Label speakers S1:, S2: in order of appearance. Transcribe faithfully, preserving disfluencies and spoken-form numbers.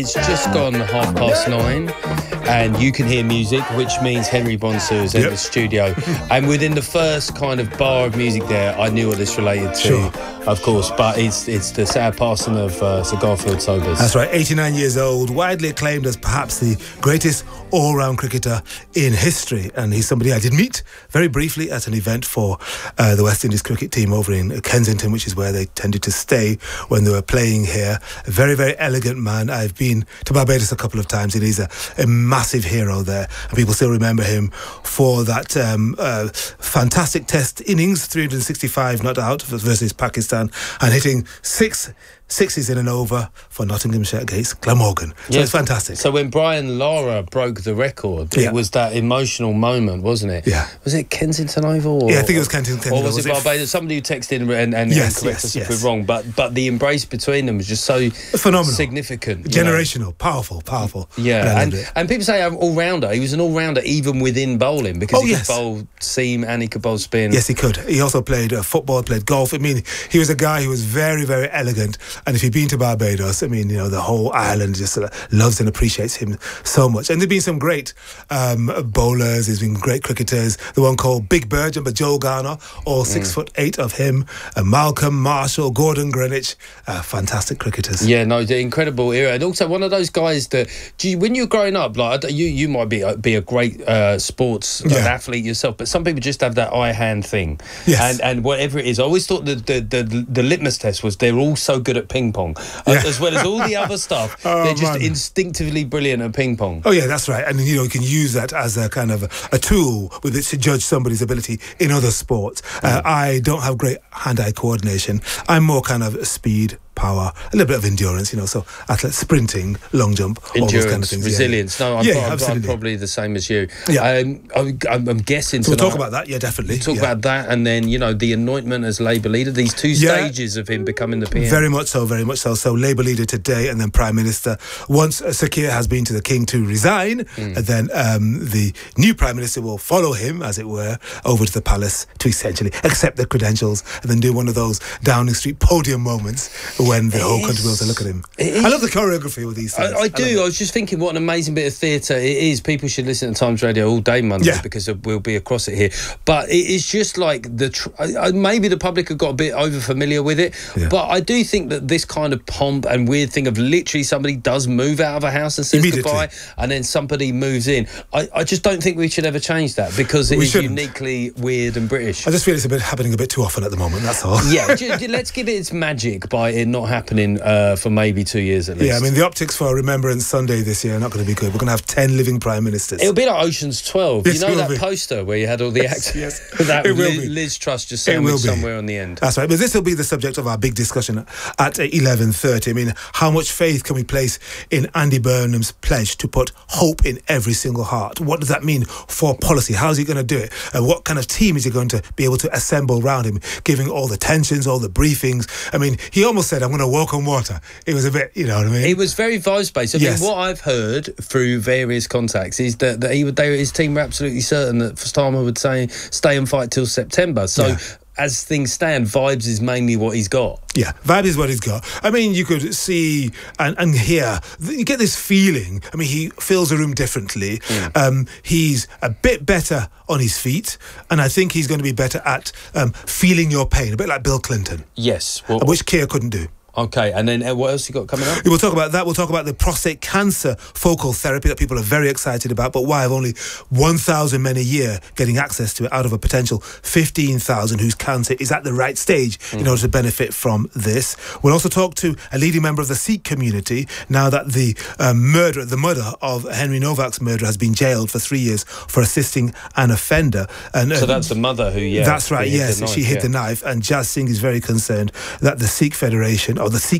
S1: It's just gone half past nine and you can hear music, which means Henry Bonsu is in yep. the studio. And within the first kind of bar of music there, I knew what this related to, sure. of course, but it's it's the sad passing of uh, Sir Garfield Sobers.
S2: That's right, eighty-nine years old, widely acclaimed as perhaps the greatest all-round cricketer in history. And he's somebody I did meet very briefly at an event for uh, the West Indies cricket team over in Kensington, which is where they tended to stay when they were playing here. A very, very elegant man. I've been to Barbados a couple of times and he's a, a massive hero there, and people still remember him for that um, uh, fantastic test innings, three hundred sixty-five not out versus Pakistan, and hitting six sixes in an over for Nottinghamshire against Glamorgan. So yeah, it's fantastic.
S1: So when Brian Lara broke the record, yeah. it was that emotional moment, wasn't it?
S2: Yeah.
S1: Was it Kensington Oval? Or,
S2: yeah, I think it was Kensington Oval.
S1: Or was, was it Barbados? It? Somebody who texted in and, and,
S2: yes,
S1: and correct
S2: yes,
S1: us
S2: yes.
S1: if we're wrong, but but the embrace between them was just so
S2: phenomenal,
S1: significant,
S2: generational, know? powerful, powerful.
S1: Yeah, and, and people say I'm all-rounder. He was an all-rounder even within bowling because
S2: oh,
S1: he
S2: yes.
S1: could bowl seam and he could bowl spin.
S2: Yes, he could. He also played uh, football, played golf. I mean, he was a guy who was very, very elegant, and if you've been to Barbados, Barbados. I mean, you know, the whole island just uh, loves and appreciates him so much. And there've been some great um, bowlers. There's been great cricketers. The one called Big Bird, but Joel Garner, all six mm. foot eight of him. Uh, Malcolm, Marshall, Gordon Greenwich, uh, fantastic cricketers.
S1: Yeah, no, the incredible era. And also one of those guys that, you, when you're growing up, like you, you might be a, be a great uh, sports yeah. athlete yourself, but some people just have that eye hand thing.
S2: Yes.
S1: And and whatever it is, I always thought that the the, the, the litmus test was they're all so good at ping pong. Uh,
S2: Yeah.
S1: As well as all the other stuff, oh, they're just man. instinctively brilliant at ping pong.
S2: Oh yeah, that's right. And you know, you can use that as a kind of a, a tool with which to judge somebody's ability in other sports. Mm. Uh, I don't have great hand-eye coordination. I'm more kind of speed, power, a little bit of endurance, you know, so athlete sprinting, long jump,
S1: endurance,
S2: all those kind of things.
S1: Resilience.
S2: Yeah.
S1: No, I'm,
S2: yeah,
S1: I'm,
S2: absolutely.
S1: I'm probably the same as you.
S2: Yeah.
S1: Um, I'm, I'm, I'm guessing.
S2: So we'll
S1: tonight,
S2: talk about that. Yeah, definitely.
S1: We'll talk
S2: yeah.
S1: about that, and then you know the anointment as Labour leader. These two
S2: yeah.
S1: stages of him becoming the P M.
S2: Very much so. Very much so. So Labour leader today, and then Prime Minister. Once uh, Sir Keir has been to the King to resign, mm. and then um, the new Prime Minister will follow him, as it were, over to the palace to essentially accept the credentials, and then do one of those Downing Street podium moments when the it whole country will to look at him. I love the choreography with these things.
S1: I, I do. I, I was just thinking what an amazing bit of theatre it is. People should listen to Times Radio all day Monday yeah. because we'll be across it here. But it is just like the tr- maybe the public have got a bit over familiar with it. Yeah. But I do think that this kind of pomp and weird thing of literally somebody does move out of a house and says goodbye, and then somebody moves in. I, I just don't think we should ever change that because it we is shouldn't. uniquely weird and British.
S2: I just feel it's a bit happening a bit too often at the moment. That's all.
S1: Yeah, just, let's give it its magic by it not happening uh, for maybe two years at least.
S2: Yeah, I mean, the optics for Remembrance Sunday this year are not going to be good. We're going to have ten living Prime Ministers.
S1: It'll be like Ocean's twelve.
S2: Yes,
S1: you know that
S2: be.
S1: poster where you had all the
S2: yes,
S1: actors?
S2: Yes,
S1: that
S2: it will
S1: Liz,
S2: be.
S1: Liz Truss just sandwiched somewhere on the end.
S2: That's right. But this will be the subject of our big discussion at eleven thirty. I mean, how much faith can we place in Andy Burnham's pledge to put hope in every single heart? What does that mean for policy? How is he going to do it? And what kind of team is he going to be able to assemble around him, giving all the tensions, all the briefings? I mean, he almost said, I'm going to walk on water. It was a bit, you know what I mean?
S1: It was very vibes-based. I
S2: yes.
S1: mean, what I've heard through various contacts is that, that he would, they, his team were absolutely certain that Starmer would say, stay and fight till September. So... Yeah. As things stand, vibes is mainly what he's got.
S2: Yeah, vibes is what he's got. I mean, you could see and, and hear, you get this feeling. I mean, he fills the room differently. Mm. Um, he's a bit better on his feet, and I think he's going to be better at um, feeling your pain, a bit like Bill Clinton.
S1: Yes. Well,
S2: which Keir couldn't do.
S1: Okay, and then uh, what else you got coming up?
S2: We'll talk about that. We'll talk about the prostate cancer focal therapy that people are very excited about, but why have only one thousand men a year getting access to it out of a potential fifteen thousand whose cancer is at the right stage mm. in order to benefit from this. We'll also talk to a leading member of the Sikh community now that the um, murderer, the mother of Henry Novak's murderer, has been jailed for three years for assisting an offender. And, uh,
S1: so that's the mother who, yeah.
S2: That's right, yes.
S1: Hit knife,
S2: she hit
S1: yeah.
S2: the knife, and Jazz Singh is very concerned that the Sikh Federation or the Sikh